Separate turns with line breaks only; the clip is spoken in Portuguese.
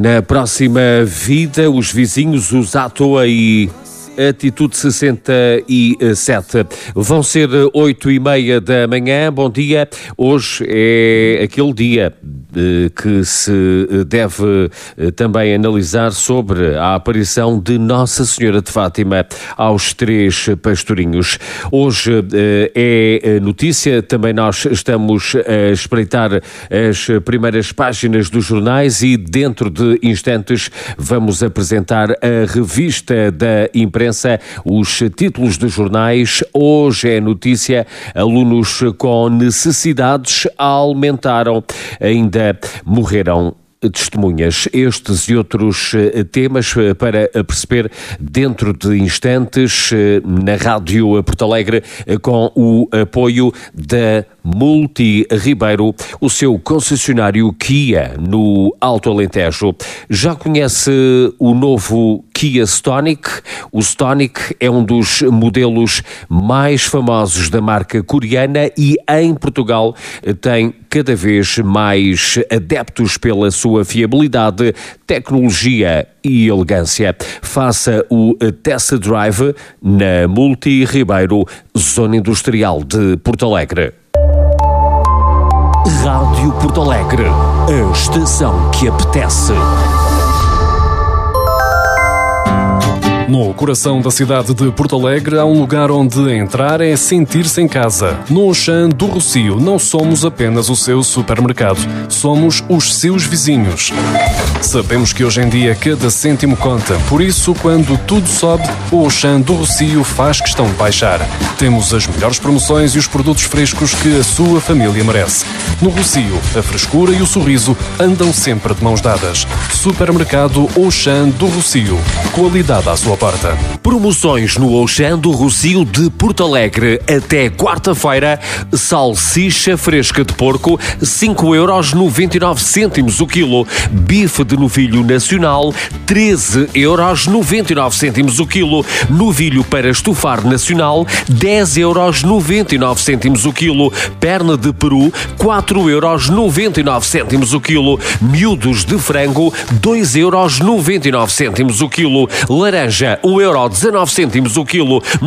Na próxima vida, os vizinhos, os à toa e Atitude 67. Vão ser 8h30 da manhã. Bom dia. Hoje é aquele dia que se deve também analisar sobre a aparição de Nossa Senhora de Fátima aos 3 pastorinhos. Hoje é notícia, também nós estamos a espreitar as primeiras páginas dos jornais e dentro de instantes vamos apresentar a revista da imprensa, os títulos dos jornais. Hoje é notícia: alunos com necessidades aumentaram, ainda morreram testemunhas. Estes e outros temas para perceber dentro de instantes na Rádio Porto Alegre, com o apoio da Multi Ribeiro, o seu concessionário Kia no Alto Alentejo. Já conhece o novo Kia Stonic? O Stonic é um dos modelos mais famosos da marca coreana e em Portugal tem cada vez mais adeptos pela sua fiabilidade, tecnologia e elegância. Faça o test drive na Multi Ribeiro, Zona Industrial de Porto Alegre. Rádio Porto Alegre, a estação que apetece.
No coração da cidade de Porto Alegre há um lugar onde entrar é sentir-se em casa. No Auchan do Rossio não somos apenas o seu supermercado, somos os seus vizinhos. Sabemos que hoje em dia cada cêntimo conta, por isso quando tudo sobe, o Auchan do Rossio faz questão de baixar. Temos as melhores promoções e os produtos frescos que a sua família merece. No Rossio, a frescura e o sorriso andam sempre de mãos dadas. Supermercado Auchan do Rossio. Qualidade à sua porta.
Promoções no Auchan do Rossio de Porto Alegre até quarta-feira. Salsicha fresca de porco, 5,99€ o quilo. Bife de novilho nacional, 13,99€ o quilo. Novilho para estufar nacional, 10,99€ o quilo. Perna de peru, 4,99€ o quilo. Miúdos de frango, 2,99€ o quilo. Laranja, 1,19€ o quilo.